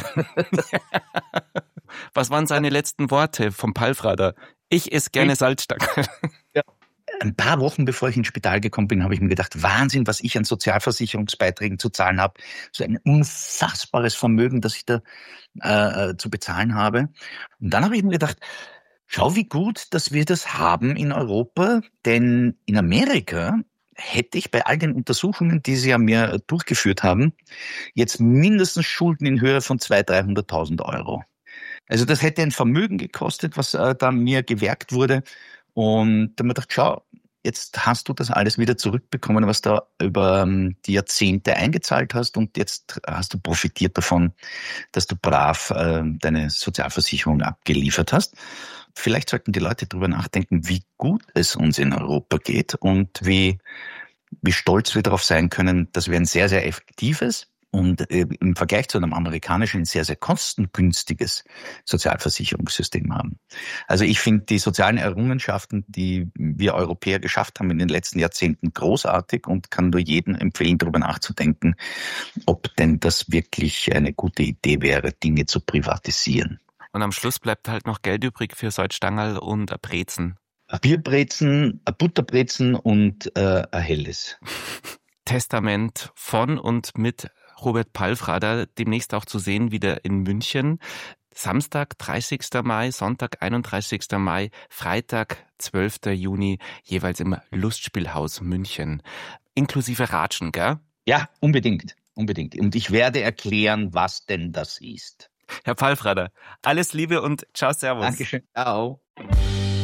Was waren seine letzten Worte vom Palfrader? Ich esse gerne Salzstangen. Ja. Ein paar Wochen bevor ich ins Spital gekommen bin, habe ich mir gedacht, Wahnsinn, was ich an Sozialversicherungsbeiträgen zu zahlen habe. So ein unfassbares Vermögen, das ich da zu bezahlen habe. Und dann habe ich mir gedacht, schau, wie gut, dass wir das haben in Europa, denn in Amerika hätte ich bei all den Untersuchungen, die sie ja mir durchgeführt haben, jetzt mindestens Schulden in Höhe von 200.000, 300.000 Euro. Also das hätte ein Vermögen gekostet, was da mir gewährt wurde. Und dann habe ich gedacht, schau, jetzt hast du das alles wieder zurückbekommen, was du über die Jahrzehnte eingezahlt hast, und jetzt hast du profitiert davon, dass du brav deine Sozialversicherung abgeliefert hast. Vielleicht sollten die Leute darüber nachdenken, wie gut es uns in Europa geht und wie stolz wir darauf sein können, dass wir ein sehr, sehr effektives und im Vergleich zu einem amerikanischen ein sehr, sehr kostengünstiges Sozialversicherungssystem haben. Also ich finde die sozialen Errungenschaften, die wir Europäer geschafft haben in den letzten Jahrzehnten, großartig und kann nur jedem empfehlen, darüber nachzudenken, ob denn das wirklich eine gute Idee wäre, Dinge zu privatisieren. Und am Schluss bleibt halt noch Geld übrig für Salzstangerl und ein Brezen. Ein Bierbrezen, ein Butterbrezen und ein Helles. Testament von und mit Robert Palfrader, demnächst auch zu sehen wieder in München. Samstag, 30. Mai, Sonntag, 31. Mai, Freitag, 12. Juni, jeweils im Lustspielhaus München. Inklusive Ratschen, gell? Ja, unbedingt. Und ich werde erklären, was denn das ist. Herr Palfrader, alles Liebe und ciao, servus. Dankeschön. Ciao.